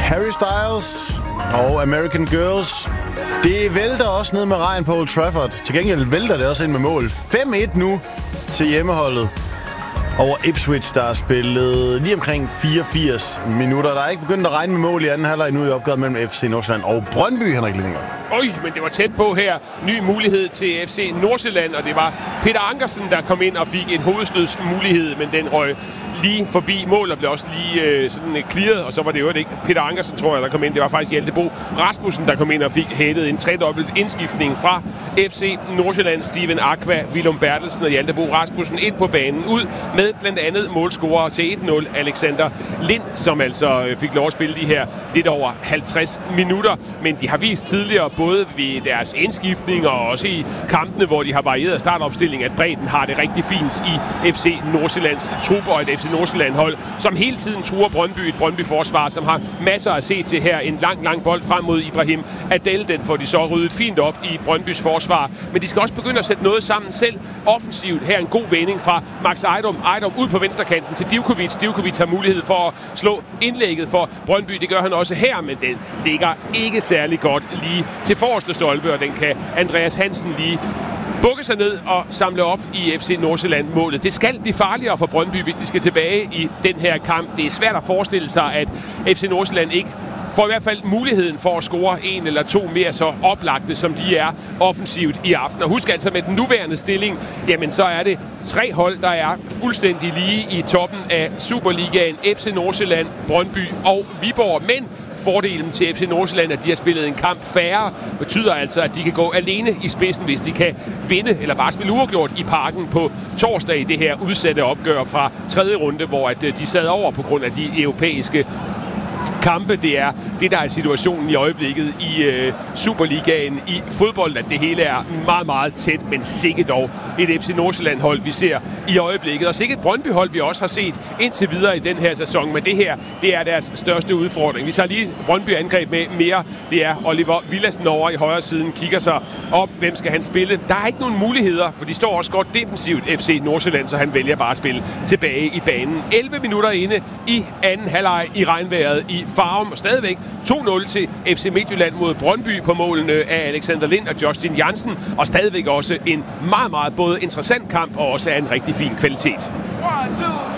Harry Styles og American Girls. Det vælter også ned med regn på Old Trafford. Til gengæld vælter det også ind med mål. 5-1 nu til hjemmeholdet over Ipswich, der har spillet lige omkring 84 minutter. Der er ikke begyndt at regne med mål i anden halvleg nu i opgøret mellem FC Nordsjælland og Brøndby, Henrik Lindinger. Men det var tæt på her. Ny mulighed til FC Nordsjælland, og det var Peter Ankersen, der kom ind og fik en hovedstødsmulighed, men den røg lige forbi mål og blev også lige clearet, og så var det jo ikke Peter Ankersen, tror jeg, der kom ind. Det var faktisk Hjalte Bo Rasmussen, der kom ind og fik hættet en tredobbelt indskiftning fra FC Nordsjælland. Steven Aqua, Willum Bertelsen og Hjalte Bo Rasmussen ind på banen ud med blandt andet målscorer til 1-0 Alexander Lind, som altså fik lov at spille de her lidt over 50 minutter. Men de har vist tidligere, både ved deres indskiftning og også i kampene, hvor de har varieret startopstilling, at bredden har det rigtig fint i FC Nordsjællands trup, og et FC Nordsjælland-hold, som hele tiden truer Brøndby, et Brøndby-forsvar, som har masser at se til her. En lang bold frem mod Ibrahim Adel, den får de så ryddet fint op i Brøndbys forsvar. Men de skal også begynde at sætte noget sammen selv offensivt. Her en god vending fra Max Ejdom ud på venstrekanten til Divkovic. Divkovic har mulighed for at slå indlægget for Brøndby. Det gør han også her, men den ligger ikke særlig godt lige til forreste stolpe, og den kan Andreas Hansen lige bukke sig ned og samle op i FC Nordsjælland-målet. Det skal blive farligere for Brøndby, hvis de skal tilbage i den her kamp. Det er svært at forestille sig, at FC Nordsjælland ikke får i hvert fald muligheden for at score en eller to mere så oplagte, som de er offensivt i aften. Og husk altså, med den nuværende stilling, jamen så er det 3 hold, der er fuldstændig lige i toppen af Superligaen. FC Nordsjælland, Brøndby og Viborg. Men fordelen til FC Nordsjælland, at de har spillet en kamp færre, betyder altså, at de kan gå alene i spidsen, hvis de kan vinde eller bare spille uafgjort i Parken på torsdag i det her udsatte opgør fra 3. runde, hvor at de sad over på grund af de europæiske kampe. Det er det, der er situationen i øjeblikket i Superligaen i fodbold, at det hele er meget, meget tæt, men sikkert dog et FC Nordsjælland-hold, vi ser i øjeblikket. Og sikkert et Brøndby-hold, vi også har set indtil videre i den her sæson, men det her, det er deres største udfordring. Vi tager lige Brøndby-angreb med mere. Det er Oliver Villadsen over i højre siden, kigger sig op, hvem skal han spille. Der er ikke nogen muligheder, for de står også godt defensivt FC Nordsjælland, så han vælger bare at spille tilbage i banen. 11 minutter inde i anden halvleg i regnvejret i Farum, og stadigvæk 2-0 til FC Midtjylland mod Brøndby på målene af Alexander Lind og Justin Jansen, og stadigvæk også en meget, meget både interessant kamp og også af en rigtig fin kvalitet. 1, 2,